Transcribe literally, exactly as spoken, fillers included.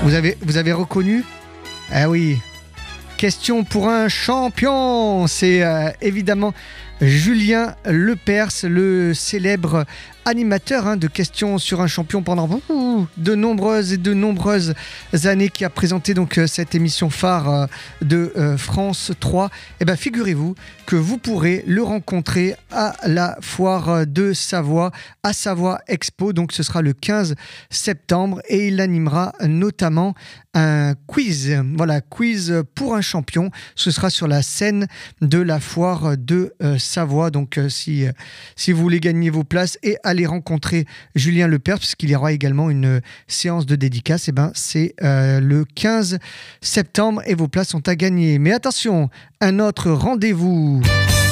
Vous avez, vous avez reconnu? Ah oui. Question pour un champion. C'est euh, évidemment Julien Lepers, le célèbre animateur hein, de questions sur un champion pendant ouh, de nombreuses et de nombreuses années, qui a présenté donc euh, cette émission phare euh, de euh, France trois. Et ben figurez-vous que vous pourrez le rencontrer à la foire de Savoie, à Savoie Expo. Donc ce sera le quinze septembre et il animera notamment un quiz. Voilà, quiz pour un champion. Ce sera sur la scène de la foire de euh, Savoie. Donc euh, si, euh, si vous voulez gagner vos places et aller rencontrer Julien Lepers, puisqu'il y aura également une séance de dédicace, et ben c'est euh, le quinze septembre et vos places sont à gagner. Mais attention, un autre rendez-vous.